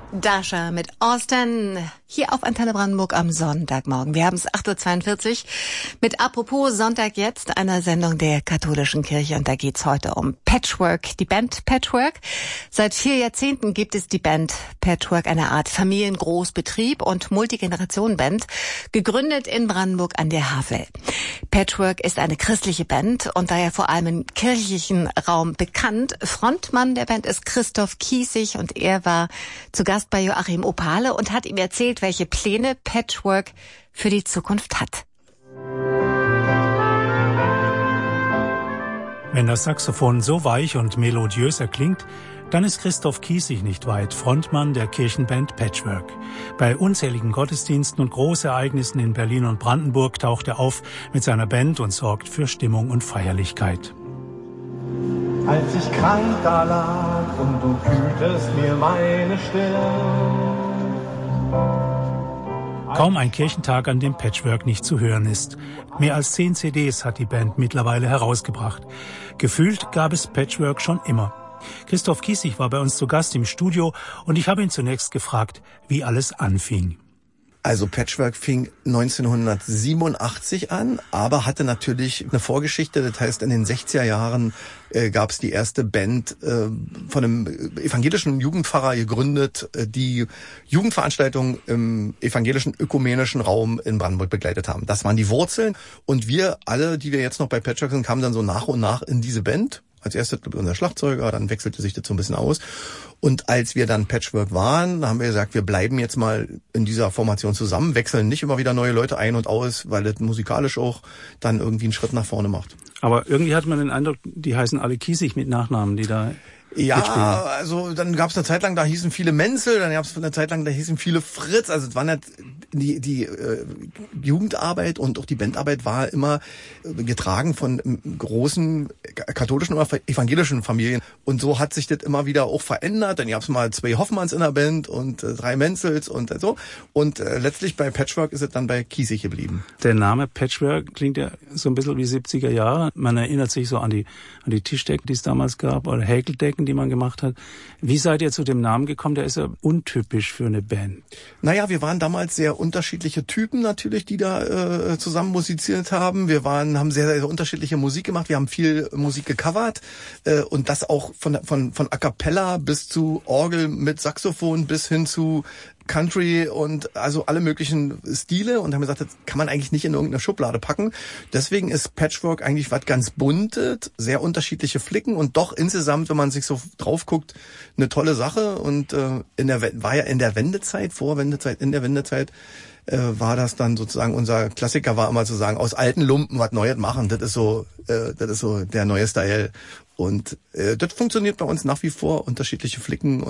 Dasha mit Austin hier auf Antenne Brandenburg am Sonntagmorgen. Wir haben es 8.42 Uhr mit Apropos Sonntag jetzt, einer Sendung der katholischen Kirche. Und da geht's heute um Patchwork, die Band Patchwork. Seit 4 Jahrzehnten gibt es die Band Patchwork, eine Art Familiengroßbetrieb und Multigenerationenband, gegründet in Brandenburg an der Havel. Patchwork ist eine christliche Band und daher vor allem im kirchlichen Raum bekannt. Frontmann der Band ist Christoph Kiesig und er war zu Gast bei Joachim Opale und hat ihm erzählt, welche Pläne Patchwork für die Zukunft hat. Wenn das Saxophon so weich und melodiös erklingt, dann ist Christoph Kiesig nicht weit, Frontmann der Kirchenband Patchwork. Bei unzähligen Gottesdiensten und Großereignissen in Berlin und Brandenburg taucht er auf mit seiner Band und sorgt für Stimmung und Feierlichkeit. Als ich krank da lag und du kühltest mir meine Stirn. Kaum ein Kirchentag, an dem Patchwork nicht zu hören ist. Mehr als 10 CDs hat die Band mittlerweile herausgebracht. Gefühlt gab es Patchwork schon immer. Christoph Kiesig war bei uns zu Gast im Studio und ich habe ihn zunächst gefragt, wie alles anfing. Also Patchwork fing 1987 an, aber hatte natürlich eine Vorgeschichte. Das heißt, in den 60er Jahren gab es die erste Band von einem evangelischen Jugendpfarrer gegründet, die Jugendveranstaltungen im evangelischen ökumenischen Raum in Brandenburg begleitet haben. Das waren die Wurzeln. Und wir alle, die wir jetzt noch bei Patchwork sind, kamen dann so nach und nach in diese Band. Als erstes unser Schlagzeuger, dann wechselte sich das so ein bisschen aus. Und als wir dann Patchwork waren, haben wir gesagt, wir bleiben jetzt mal in dieser Formation zusammen, wechseln nicht immer wieder neue Leute ein und aus, weil das musikalisch auch dann irgendwie einen Schritt nach vorne macht. Aber irgendwie hat man den Eindruck, die heißen alle Kiesig mit Nachnamen, die da mitspielen. Also dann gab es eine Zeit lang, da hießen viele Menzel, dann gab es eine Zeit lang, da hießen viele Fritz. Also es waren halt die Jugendarbeit und auch die Bandarbeit war immer getragen von großen katholischen oder evangelischen Familien. Und so hat sich das immer wieder auch verändert. Dann gab es mal 2 Hoffmanns in der Band und 3 Menzels und so. Und letztlich bei Patchwork ist es dann bei Kiesig geblieben. Der Name Patchwork klingt ja so ein bisschen wie 70er Jahre. Man erinnert sich so an die Tischdecken, die es damals gab, oder Häkeldecken, die man gemacht hat. Wie seid ihr zu dem Namen gekommen? Der ist ja untypisch für eine Band. Naja, wir waren damals sehr unterschiedliche Typen natürlich, die da zusammen musiziert haben. Wir haben sehr, sehr unterschiedliche Musik gemacht. Wir haben viel Musik gecovert und das auch von A Cappella bis zu Orgel mit Saxophon bis hin zu Country und also alle möglichen Stile und haben gesagt, das kann man eigentlich nicht in irgendeine Schublade packen. Deswegen ist Patchwork eigentlich was ganz Buntes, sehr unterschiedliche Flicken und doch insgesamt, wenn man sich so drauf guckt, eine tolle Sache. Und war ja in der Wendezeit, in der Wendezeit war das dann sozusagen unser Klassiker, war immer zu sagen, aus alten Lumpen was Neues machen. Das ist so der neue Style. Und das funktioniert bei uns nach wie vor, unterschiedliche Flicken.